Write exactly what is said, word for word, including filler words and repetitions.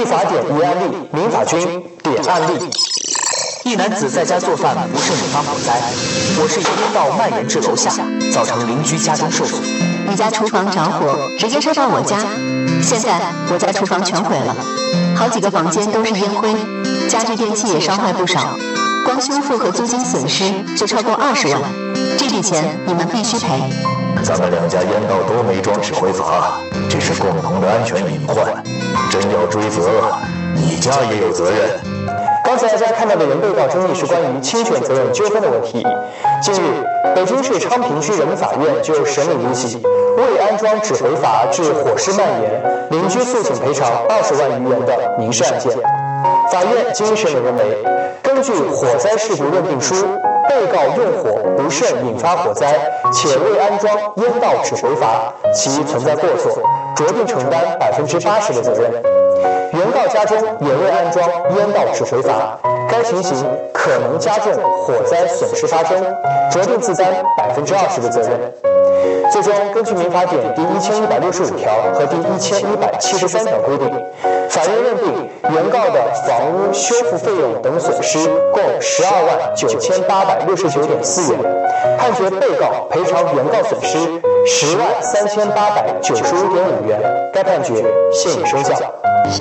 依法典一案例，民法君点案例。一男子在家做饭不慎引发火灾，火势由烟道蔓延至楼下，造成邻居家中受损。 你家厨房着火，直接烧到我家，现在我家厨房全毁了，好几个房间都是烟灰，家具电器也烧坏不少，光修复和租金损失就超过二十万，这笔钱你们必须赔。 咱们两家烟道都没装指挥阀，这是共同的安全隐患，真要追责，你家也有责任。 刚才大家看到的原被告争议是关于侵权责任纠纷的问题。近日，北京市昌平区人民法院就审理一起未安装指挥阀致火势蔓延，邻居诉请赔偿二十万余元的民事案件。法院经审理认为，根据火灾事故认定书，被告用火不慎引发火灾，且未安装烟道指挥阀，其存在过错，酌定承担百分之八十的责任。原告家中也未安装烟道指挥阀，该情形可能加重火灾损失发生，酌定自担百分之二十的责任。最终，根据民法典第一千一百六十五条和第一千一百七十三条规定，法院认定原告的房屋修复费用等损失共十二万九千八百六十九点四元，判决被告赔偿原告损失十万三千八百九十五点五元。该判决现已生效。